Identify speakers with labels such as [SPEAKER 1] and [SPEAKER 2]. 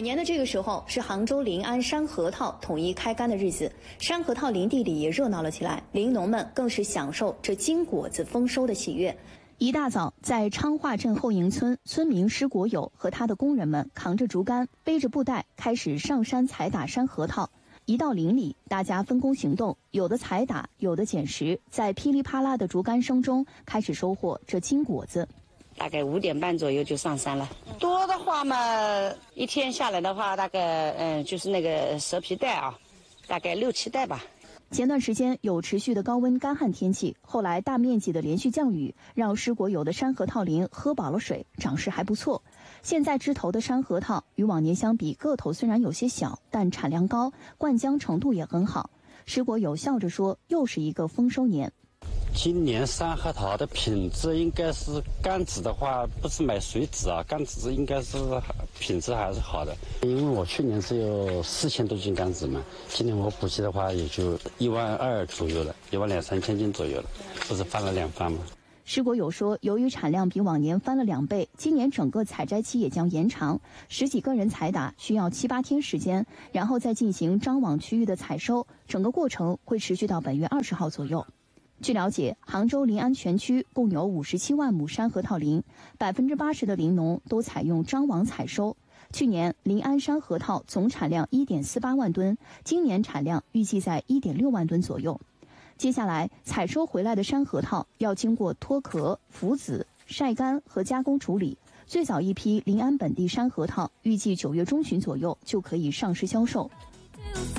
[SPEAKER 1] 每年的这个时候是杭州临安山核桃统一开干的日子，山核桃林地里也热闹了起来，林农们更是享受这金果子丰收的喜悦。一大早，在昌化镇后营村，村民施国友和他的工人们扛着竹竿，背着布袋，开始上山采打山核桃。一到林里，大家分工行动，有的采打，有的捡拾，在噼里啪啦的竹竿声中，开始收获这金果子。
[SPEAKER 2] 大概5点半左右就上山了。多的话嘛，一天下来的话，大概就是那个蛇皮袋啊，大概6、7袋吧。
[SPEAKER 1] 前段时间有持续的高温干旱天气，后来大面积的连续降雨，让施国友的山核桃林喝饱了水，长势还不错。现在枝头的山核桃与往年相比，个头虽然有些小，但产量高，灌浆程度也很好。施国友笑着说：“又是一个丰收年。”
[SPEAKER 3] 今年山核桃的品质应该是干子的话，不是买水籽啊，干子应该是品质还是好的。因为我去年是有4000多斤干子嘛，今年我估计的话也就12000左右了，12000、3000斤左右了，不是翻了2番吗？
[SPEAKER 1] 施国友说，由于产量比往年翻了2倍，今年整个采摘期也将延长，10几个人采打需要7、8天时间，然后再进行张网区域的采收，整个过程会持续到本月20号左右。据了解，杭州临安全区共有57万亩山核桃林，80%的林农都采用张网采收。去年临安山核桃总产量1.48万吨，今年产量预计在1.6万吨左右。接下来采收回来的山核桃要经过脱壳、浮籽、晒干和加工处理。最早一批临安本地山核桃预计9月中旬左右就可以上市销售。